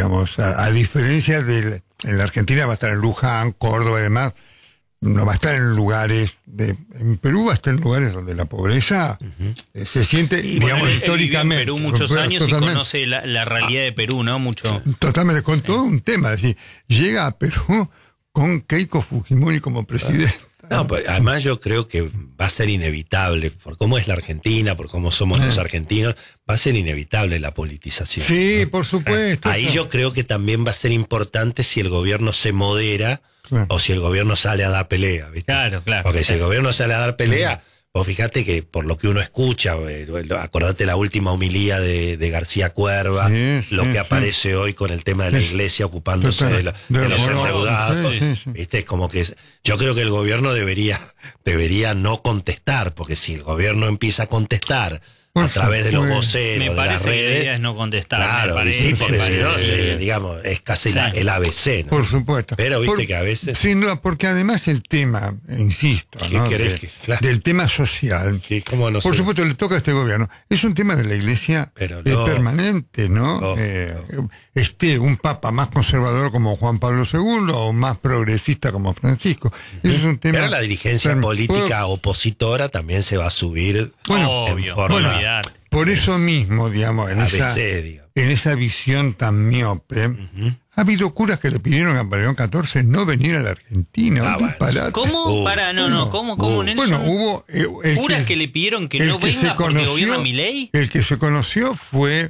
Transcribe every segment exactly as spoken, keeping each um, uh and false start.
digamos, a, a diferencia de en la Argentina va a estar en Luján, Córdoba y demás, no va a estar en lugares, de, en Perú va a estar en lugares donde la pobreza uh-huh. eh, se siente, y digamos, bueno, él, históricamente. Él vivió en Perú muchos años totalmente. y conoce la, la realidad de Perú, ¿no? Mucho. Totalmente, con sí. todo un tema, es decir, llega a Perú con Keiko Fujimori como presidente. No, pues, además yo creo que va a ser inevitable, por cómo es la Argentina, por cómo somos eh. los argentinos, va a ser inevitable la politización. Sí, ¿no? Por supuesto. Ahí yo creo que también va a ser importante si el gobierno se modera claro. o si el gobierno sale a dar pelea, ¿viste? Claro, claro. Porque claro. si el gobierno sale a dar pelea, vos fíjate que por lo que uno escucha, acordate la última homilía de, de García Cuerva, sí, lo sí, que aparece sí. hoy con el tema de la iglesia ocupándose de, la, de, de los endeudados, sí, sí, sí. ¿viste? Es como que es, yo creo que el gobierno debería, debería no contestar, porque si el gobierno empieza a contestar a través de los voceros, me de las redes. Que la idea es no contestar. Claro, parece, sí, porque si no, parece, digamos, es casi sí. la, el A B C, ¿no? Por supuesto. Pero viste Por, que a veces. Sin duda, porque además el tema, insisto, ¿no? De, que, claro. del tema social, sí, ¿cómo no por sé? supuesto le toca a este gobierno. Es un tema de la iglesia Pero no, eh, permanente, ¿no? no, eh, no. Este, un papa más conservador como Juan Pablo segundo o más progresista como Francisco. Uh-huh. Es un tema. Pero la dirigencia per- política opositora también se va a subir. Bueno, obvio, bueno, por eso mismo, digamos, en, esa, digamos. en esa visión tan miope, uh-huh. ha habido curas que le pidieron a León catorce no venir a la Argentina. Ah, bueno. ¿Cómo? Uh, Pará, no, no, ¿cómo? ¿Cómo, uh, Nelson? Bueno, hubo... Eh, ¿Curas que, que le pidieron que no que venga porque conoció, gobierna Milei? El que se conoció fue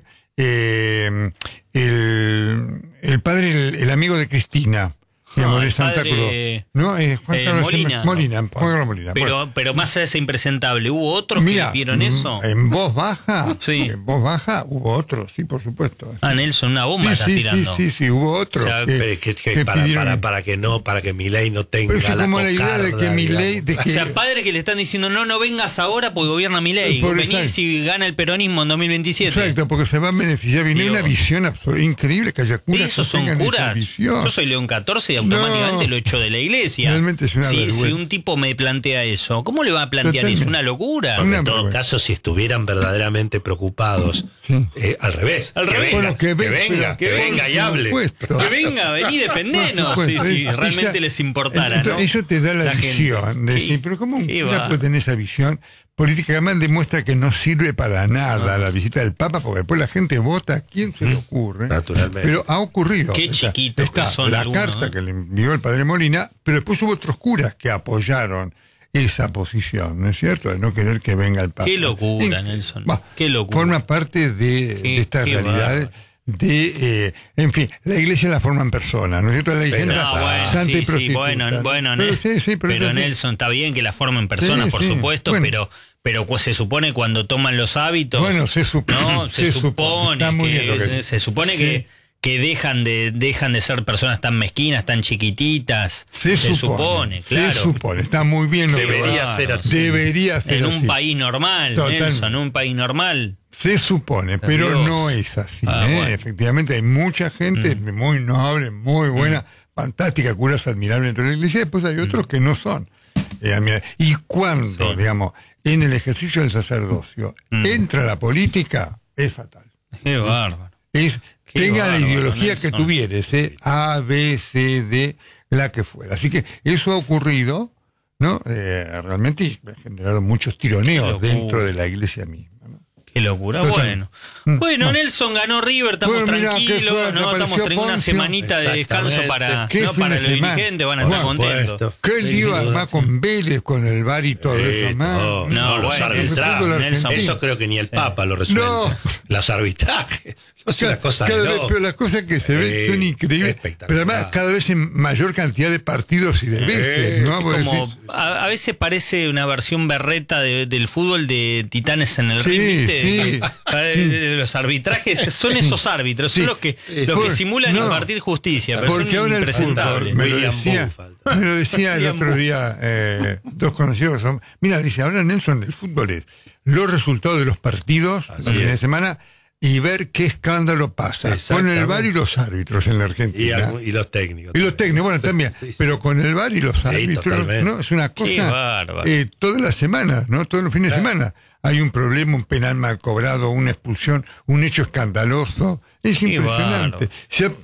eh, el, el padre, el, el amigo de Cristina. Digamos, no, de Santa padre, Cruz. No, eh, Juan eh, Carlos Molina. Molina, Juan Carlos Molina. Pero, bueno. pero más allá de ese impresentable, ¿hubo otros Mira, que vieron eso? En voz baja, sí. en voz baja hubo otros, sí, por supuesto. Ah, Nelson, una bomba sí, estás sí, tirando. Sí, sí, sí, hubo otros. O sea, que, que, que, que para, para, para que no, para que Milei no tenga pero es la como cocarda, la idea de que Milei, de que... O sea, padres que le están diciendo, no, no vengas ahora porque gobierna Milei. Venís si gana el peronismo en dos mil veintisiete. Exacto, porque se va a beneficiar. Viene Dios. Una visión absoluta, increíble que haya curas. ¿Esos son curas? Yo soy León catorce y automáticamente no. lo echo de la iglesia. Realmente es una si, vergüenza. Si un tipo me plantea eso, ¿cómo le va a plantear Totalmente. eso? Una locura. Porque en todo caso, si estuvieran verdaderamente preocupados, sí. eh, al revés. Al que revés. Venga, bueno, que, que ve, venga, que, que venga y hable. Supuesto. Que venga, vení, defendenos. Si sí, sí, realmente esa, les importara, ¿no? Eso te da la, la visión. Gente. De decir, pero ¿cómo un cura puede tener esa visión política? Además demuestra que no sirve para nada no. la visita del Papa, porque después la gente vota a quién se le ocurre. Naturalmente. Pero ha ocurrido. Qué chiquito está son la algunos, carta ¿eh? que le envió el padre Molina, pero después hubo otros curas que apoyaron esa posición, ¿no es cierto? De no querer que venga el Papa. Qué locura, Nelson. Bah, qué locura. Forma parte de, qué, de estas realidades. De, eh, en fin, la iglesia la forman personas, ¿no es cierto? La iglesia no, bueno, santa sí, y prostituta. Sí, bueno, bueno, pero, sí, sí, pero, pero sí. Nelson, está bien que la formen personas, sí, por sí. supuesto, bueno. pero pero pues, se supone cuando toman los hábitos. Bueno, se supone. No, se, se supone, supone que, que, se, se supone sí. que, que dejan de dejan de ser personas tan mezquinas, tan chiquititas. Se, se supone, supone, claro. Se supone, está muy bien lo Debería que ser así. Debería ser en así. un país normal, Total. Nelson, en un país normal. Se supone, pero Dios. no es así. Ah, ¿eh? bueno. Efectivamente, hay mucha gente mm. muy noble, muy buena, mm. fantástica, curas admirables dentro de la iglesia, y después hay otros mm. que no son. Eh, y cuando, sí. digamos, en el ejercicio del sacerdocio mm. entra la política, es fatal. Qué bárbaro. Es, Qué tenga bárbaro, la ideología Nelson. que tuvieres, ¿eh? A, B, C, D, la que fuera. Así que eso ha ocurrido, ¿no? Eh, realmente ha generado muchos tironeos dentro de la iglesia misma. Qué locura, Total. bueno. Bueno, Nelson ganó River, estamos bueno, mirá, tranquilos, suerte, ¿no? Estamos teniendo una Poncio. semanita de descanso para, ¿Qué ¿no? fin para de los semana? dirigentes, van a estar Bueno, contentos. Qué lío además con Vélez, con el V A R y todo Eh, eso más. no, no, los bueno, arbitrajes. Nelson. Eso creo que ni el Papa lo resuelve. No. Los arbitrajes. No es una cosa cada de vez, loco. pero las cosas que se ven Eh, son increíbles. Pero además cada vez en mayor cantidad de partidos y de veces, ¿no? Es como, a, a veces parece una versión berreta de, del fútbol de Titanes en el Sí, ring, ¿viste? sí, Para- sí. Los arbitrajes son esos árbitros, Sí. son los que, los Por- que simulan no. impartir justicia, pero Porque son ahora el fútbol, impresentables. me lo William decía, Buffalo. me lo decía el William otro día eh, dos conocidos. Son, mira, dice, ahora Nelson, el fútbol es los resultados de los partidos los fines de semana y ver qué escándalo pasa con el V A R y los árbitros en la Y, Argentina. algún- y los técnicos. Y los técnicos, bueno, también, Sí, sí. pero con el V A R y los Sí, árbitros, totalmente. ¿no? Es una Qué cosa bárbaro. eh, todas las semanas, ¿no? Todos los fines Claro. de semana. Hay un problema, un penal mal cobrado, una expulsión, un hecho escandaloso. Es Qué impresionante. bárbaro. Se ha